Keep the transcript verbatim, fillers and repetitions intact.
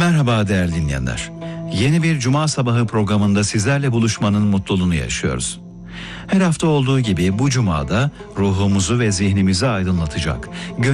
Merhaba değerli dinleyenler. Yeni bir Cuma sabahı programında sizlerle buluşmanın mutluluğunu yaşıyoruz. Her hafta olduğu gibi bu Cuma'da ruhumuzu ve zihnimizi aydınlatacak,